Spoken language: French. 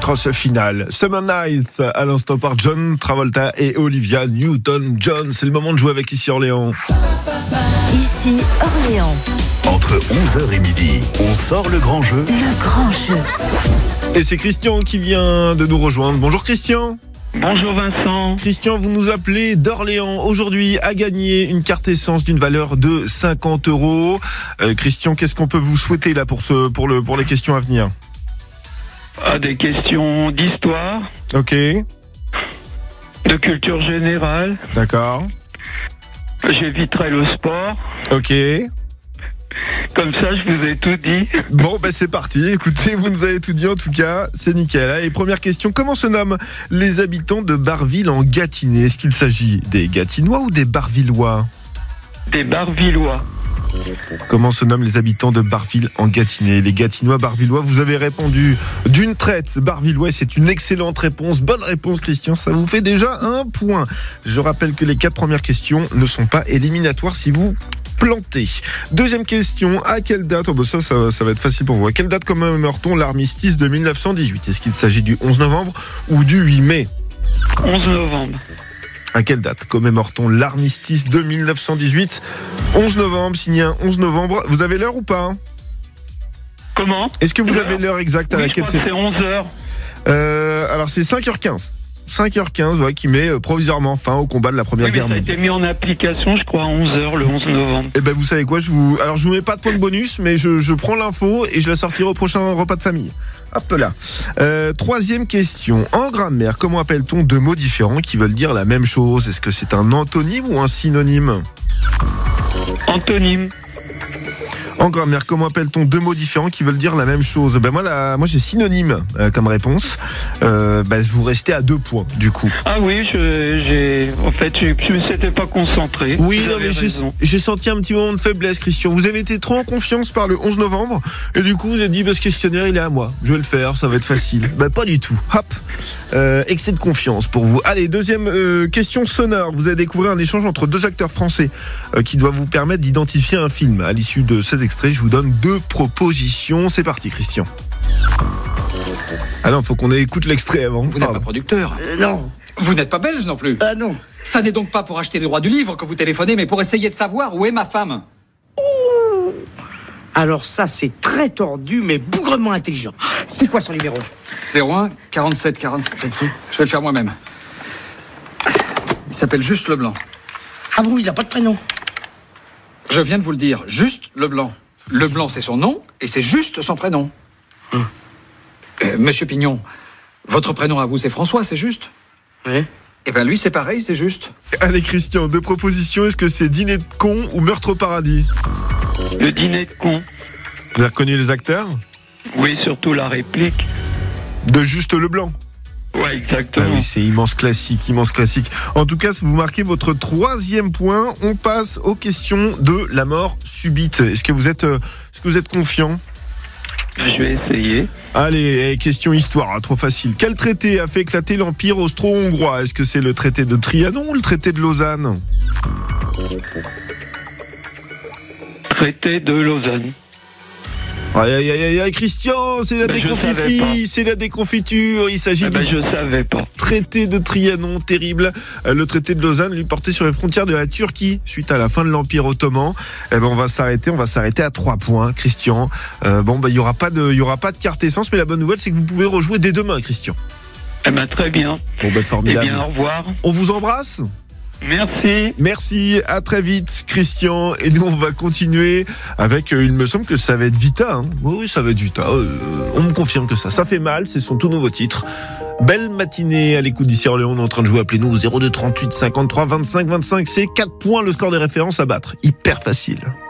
titre final. Summer Nights, à l'instant par John Travolta et Olivia Newton-John. C'est le moment de jouer avec Ici Orléans. Ici Orléans. Entre 11h et midi, on sort le grand jeu. Le grand jeu. Et c'est Christian qui vient de nous rejoindre. Bonjour Christian. Bonjour Vincent. Christian, vous nous appelez d'Orléans aujourd'hui à gagner une carte essence d'une valeur de 50 €. Christian, qu'est-ce qu'on peut vous souhaiter là pour les questions à venir? Des questions d'histoire, Ok, de culture générale. d'accord. J'éviterai le sport. Ok. Comme ça, je vous ai tout dit. Bon, c'est parti. Écoutez, vous nous avez tout dit en tout cas. C'est nickel. Allez, première question. Comment se nomment les habitants de Barville en Gâtinais? Est-ce qu'il s'agit des Gâtinois ou des Barvillois? Des Barvillois. Comment se nomment les habitants de Barville en Gâtinais? Les Gâtinois, Barvillois. Vous avez répondu d'une traite Barvillois. C'est une excellente réponse. Bonne réponse, Christian. Ça vous fait déjà un point. Je rappelle que les 4 premières questions ne sont pas éliminatoires si vous plantez. Deuxième question. À quelle date, ça va être facile pour vous. À quelle date commémore-t-on l'armistice de 1918? Est-ce qu'il s'agit du 11 novembre ou du 8 mai? 11 novembre. À quelle date commémore-t-on l'armistice de 1918? 11 novembre, signé un 11 novembre. Vous avez l'heure ou pas? Comment? Est-ce que vous avez l'heure exacte à laquelle c'est 11h. Alors c'est 5h15. 5h15, ouais, qui met provisoirement fin au combat de la Première Guerre mondiale. Ça a été mis en application, je crois, à 11h le 11 novembre. Eh ben, vous savez quoi, je vous mets pas de point de bonus, mais je prends l'info et je la sortirai au prochain repas de famille. Hop là. Troisième question. En grammaire, comment appelle-t-on 2 mots différents qui veulent dire la même chose? Est-ce que c'est un antonyme ou un synonyme? Antonyme. En grammaire, comment appelle-t-on 2 mots différents qui veulent dire la même chose? Moi j'ai synonyme comme réponse. Vous restez à 2 points du coup. Ah oui, je ne m'étais pas concentré. Oui, non, mais j'ai senti un petit moment de faiblesse, Christian. Vous avez été trop en confiance par le 11 novembre et du coup vous avez dit ce questionnaire il est à moi. Je vais le faire, ça va être facile. Pas du tout. Hop. Excès de confiance pour vous. Allez, deuxième question sonore. Vous allez découvrir un échange entre 2 acteurs français qui doit vous permettre d'identifier un film. À l'issue de cet extrait, je vous donne 2 propositions. C'est parti, Christian. Ah non, faut qu'on écoute l'extrait avant. Vous n'êtes pas producteur? Non. Vous n'êtes pas belge non plus? Non. Ça n'est donc pas pour acheter les droits du livre que vous téléphonez, mais pour essayer de savoir où est ma femme. Alors ça, c'est très tordu, mais bougrement intelligent. C'est quoi son numéro? 01 47 47. Je vais le faire moi-même. Il s'appelle Juste Leblanc. Ah bon, il n'a pas de prénom? Je viens de vous le dire, Juste Leblanc. Leblanc, c'est son nom, et c'est Juste son prénom. Monsieur Pignon, votre prénom à vous, c'est François, c'est juste? Oui. Eh bien, lui, c'est pareil, c'est juste. Allez, Christian, 2 propositions. Est-ce que c'est Dîner de con ou Meurtre au paradis? Le dîner de con. Vous avez reconnu les acteurs? Oui, surtout la réplique. De Juste Leblanc. Ouais, exactement. Ah oui, c'est immense classique. En tout cas, si vous marquez votre 3e point, on passe aux questions de la mort subite. Est-ce que vous êtes confiant? Je vais essayer. Allez, question histoire, trop facile. Quel traité a fait éclater l'Empire austro-hongrois? Est-ce que c'est le traité de Trianon ou le traité de Lausanne? Traité de Lausanne. Aïe, Christian, c'est la déconfiture. Il s'agit du je savais pas. traité de Trianon, terrible. Le traité de Lausanne, lui, portait sur les frontières de la Turquie suite à la fin de l'Empire ottoman. On va s'arrêter à 3 points, Christian. Il y aura pas de carte essence, mais la bonne nouvelle, c'est que vous pouvez rejouer dès demain, Christian. Très bien. Formidable. Eh bien, au revoir. On vous embrasse. Merci, à très vite, Christian. Et nous, on va continuer avec, il me semble que ça va être Vita. Oui, ça va être Vita. On me confirme que ça fait mal, c'est son tout nouveau titre. Belle matinée à l'écoute d'Ici Orléans. On est en train de jouer, appelez-nous au 02 38 53 25 25. C'est 4 points le score des références à battre. Hyper facile.